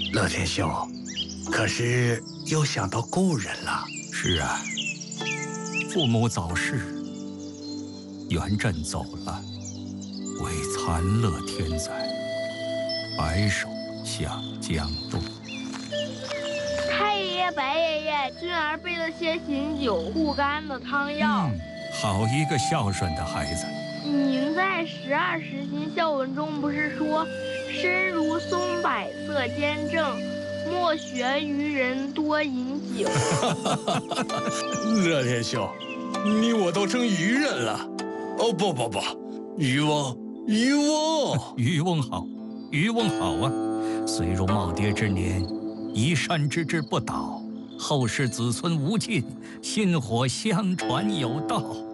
乐天兄，可是又想到故人了。 是啊，父母早逝，元稹走了，为残乐天在，白首向江东。 太爷爷、白爷爷，君儿备了些醒酒护肝的汤药。 好一个孝顺的孩子。 您在12时星孝文中不是说，身如松柏色坚正，莫学渔人多饮酒。 乐天兄，你我都成渔人了。哦，不，渔翁， 渔翁好，渔翁好啊！虽如耄耋之年，移山之志不倒，后世子孙无尽，薪火相传有道。